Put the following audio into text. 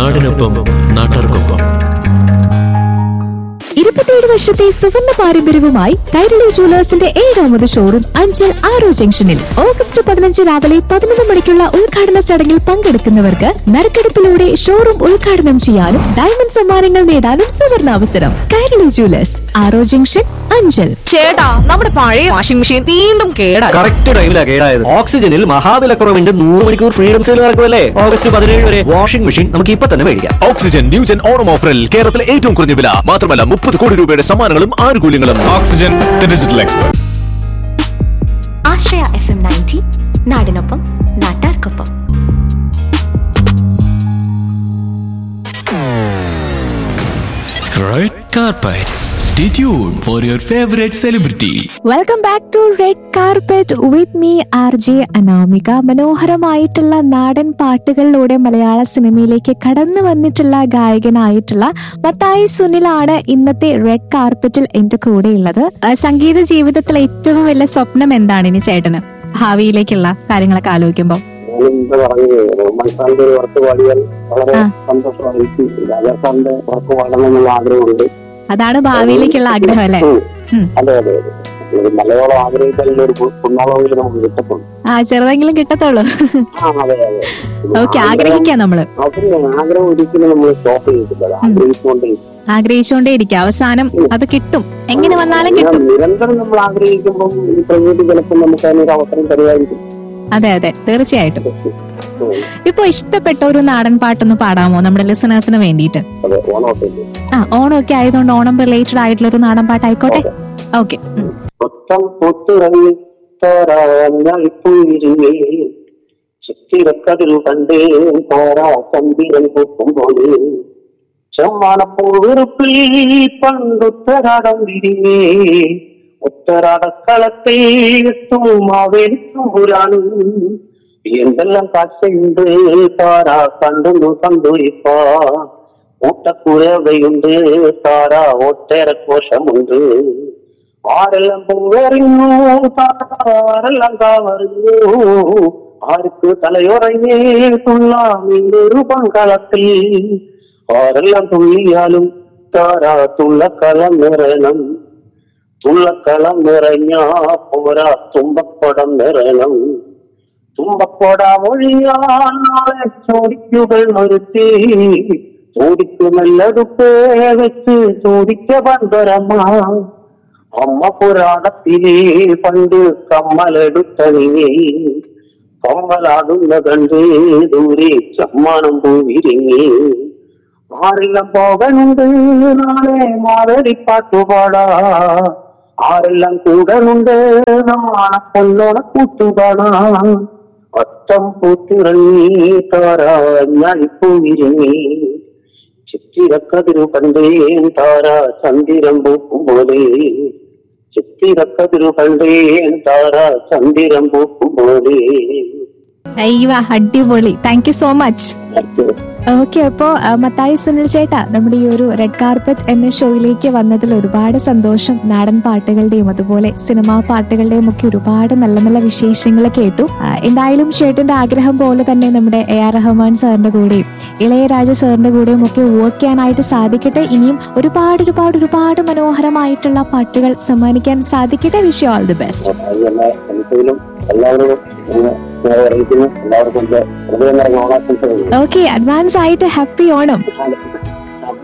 നാടിനൊപ്പം നാട്ടാർക്കൊപ്പം. 27 വർഷത്തെ സുവർണ്ണ പാരമ്പര്യവുമായി കൈരളി ജുവലേഴ്സിന്റെ 7ാമത് ഷോറൂം അഞ്ചൽ ആറോ ജംഗ്ഷനിൽ ഓഗസ്റ്റ് 15 രാവിലെ 11 മണിക്കുള്ള ഉദ്ഘാടന ചടങ്ങിൽ പങ്കെടുക്കുന്നവർക്ക് നറുക്കെടുപ്പിലൂടെ ഷോറൂം ഉദ്ഘാടനം ചെയ്യാനും ഡയമണ്ട് സമ്മാനങ്ങൾ നേടാനും സുവർണാവസരം. കൈരളി ജുവലേഴ്സ്, ആറോ ജംഗ്ഷൻ, അഞ്ചൽ. ചേട്ടാ, നമ്മുടെ പഴയ വാഷിംഗ് മെഷീൻ വീണ്ടും കേടായി. കറക്റ്റ് ടൈമിലാ കേടായത്. ഓക്സിജനിൽ മഹാവിലക്കുറവിന്റെ 100 മണിക്കൂർ ഫ്രീഡം സെയിൽ നടക്കുമല്ലേ? ഓഗസ്റ്റ് 17 വരെ വാഷിംഗ് മെഷീൻ നമുക്ക് ഇപ്പൊ തന്നെ മേടിക്കാം. ഓക്സിജൻ ന്യൂജൻ ഓണം ഓഫറിൽ കേരളത്തിലെ ഏറ്റവും കുറഞ്ഞ വില മാത്രമല്ല 30 കോടി രൂപയുടെ സമ്മാനങ്ങളും ആനുകൂല്യങ്ങളും. Oxygen, the digital expert. Ashraya FM 90 നാടിനൊപ്പം നാട്ടാർക്കൊപ്പം. Red carpet. Stay tuned for your favorite celebrity. Welcome back to red carpet with me RJ Anamika. മനോഹരമായിട്ടുള്ള നാടൻ പാട്ടുകളിലൂടെ മലയാള സിനിമയിലേക്ക് കടന്നു വന്നിട്ടുള്ള ഗായകനായിട്ടുള്ള മത്തായി സുനിലാണ് ഇന്നത്തെ റെഡ് കാർപ്പറ്റിൽ എന്റെ കൂടെ ഉള്ളത്. സംഗീത ജീവിതത്തിലെ ഏറ്റവും വലിയ സ്വപ്നം എന്താണ് ഇനി ചേട്ടന്, ഭാവിയിലേക്കുള്ള കാര്യങ്ങളൊക്കെ ആലോചിക്കുമ്പോൾ? റോമൻസാറിന്റെ ഒരു വർക്ക് പാടിയാൽ വളരെ സന്തോഷമായിരിക്കും. രാജാസാറിന്റെ വർക്ക് പാടണമെന്നുള്ള ആഗ്രഹമുണ്ട്. അതാണ് ഭാവിയിലേക്കുള്ള ആഗ്രഹം അല്ലേ? അതെ അതെ അതെ. മലയാളം ആഗ്രഹിച്ചാൽ ഒരു കുന്നാളെങ്കിലും നമുക്ക് കിട്ടത്തുള്ളൂ. ചെറുതെങ്കിലും കിട്ടത്തുള്ളൂ. അതെ അതെ. ഓക്കെ, ആഗ്രഹിക്കാം നമ്മള്. ആഗ്രഹം ഒരിക്കലും നമ്മൾ സ്റ്റോപ്പ് ചെയ്തിട്ടില്ല. ആഗ്രഹിച്ചുകൊണ്ടേ ഇരിക്കുക, അവസാനം അത് കിട്ടും. എങ്ങനെ വന്നാലും കിട്ടും. നിരന്തരം നമ്മൾ ആഗ്രഹിക്കുമ്പോൾ ഈ പ്രകൃതി ചിലപ്പോൾ നമുക്ക് അതിനൊരു അവസരം തരുമായിരിക്കും. അതെ അതെ, തീർച്ചയായിട്ടും. ഇപ്പൊ ഇഷ്ടപ്പെട്ട ഒരു നാടൻ പാട്ടൊന്ന് പാടാമോ നമ്മുടെ ലിസണേഴ്സിന് വേണ്ടിയിട്ട്? ഓണമൊക്കെ ആയതുകൊണ്ട് ഓണം റിലേറ്റഡ് ആയിട്ടുള്ള ഒരു നാടൻ പാട്ട് ആയിക്കോട്ടെ. ഓക്കെ. ചിത്തിരക്കതിൽ കണ്ടേ താരാ ചന്ദിരൻ പൂക്കുമ്പോൾ ചെമ്മാനപ്പൂവിറുപ്പിൽ പണ്ടുത്തരാടം വിരിഞ്ഞേ ഉത്തരാടക്കളത്തെ എത്തുമാവേലിക്കുമ്പുരാണ് എന്തെല്ലാം കാഴ്ചയുണ്ട് താരാ കണ്ടു കണ്ടുരിപ്പാ ഊട്ടക്കുരവയുണ്ട് താരാ ഒട്ടേറെ കോശമുണ്ട് ആരെല്ലാം പൂവെറിഞ്ഞു താരെല്ലാം കാവറിഞ്ഞു ആർക്ക് തലയുറങ്ങേ തുള്ളാമൊരു പങ്കളത്തിൽ ആരെല്ലാം തുള്ളിയാലും താരാ തുള്ളക്കളം നിറയണം തുള്ളക്കളം നിറഞ്ഞ പോരാ തുമ്പപ്പടം നിറയണം തുമ്പക്കൊട ഒഴിയാൻ നാളെ ചോദിക്കുകൾ ഒരുത്തി ചോദിക്കുമെല്ലതുപ്പേ വെച്ച് ചോദിക്ക പന്തരമ്മ അമ്മ പുരാണത്തിലെ പണ്ട് കമ്മലെടുത്തണിയേ കമ്മലാടുന്ന കണ്ട് ദൂരെ ചമ്മാനം പൂവിരിങ്ങി ആരെല്ലാം പോകനുണ്ട് നാളെ മാവേലിപ്പാട്ടുപാടാ ആരെല്ലാം കൂടനുണ്ട് നാണ കൊല്ലോണ കൂട്ടുപാടാ അത്തം പൂത്തിറങ്ങി താരാ ഞാനിപ്പൂവിരിങ്ങി ചിത്തിരക്കതിരു കണ്ടേൻ താരാ ചന്ദിരം പൂക്കും പോലെ ചിത്തിരക്കതിരു കണ്ടേൻ താരാ ചന്ദിരം പൂക്കും പോലെ. അയ്യോ, അടിപൊളി. Thank you so much. Okay, അപ്പോ മത്തായി സുനിൽ ചേട്ടാ, നമ്മുടെ ഈ ഒരു റെഡ് കാർപ്പറ്റ് എന്ന ഷോയിലേക്ക് വന്നതിൽ ഒരുപാട് സന്തോഷം. നാടൻ പാട്ടുകളുടെയും അതുപോലെ സിനിമാ പാട്ടുകളുടെയും ഒക്കെ ഒരുപാട് നല്ല നല്ല വിശേഷങ്ങൾ കേട്ടു. എന്തായാലും ചേട്ടന്റെ ആഗ്രഹം പോലെ തന്നെ നമ്മുടെ AR റഹ്മാൻ സാറിന്റെ കൂടെയും ഇളയരാജ സാറിന്റെ കൂടെയും ഒക്കെ വർക്ക് ചെയ്യാനായിട്ട് സാധിക്കട്ടെ. ഇനിയും ഒരുപാട് ഒരുപാട് ഒരുപാട് മനോഹരമായിട്ടുള്ള പാട്ടുകൾ സമ്മാനിക്കാൻ സാധിക്കട്ടെ. Wish you all the best. എല്ലാവർക്കും ഓക്കെ, അഡ്വാൻസ് ആയിട്ട് ഹാപ്പി ഓണം.